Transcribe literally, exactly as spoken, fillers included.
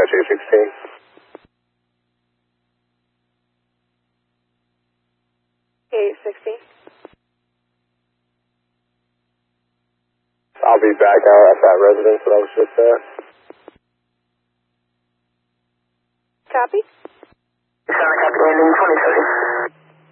Approach eight sixteen. eight sixteen. I'll be back out at that residence that I was just at. Copy. Copy, landing twenty seconds.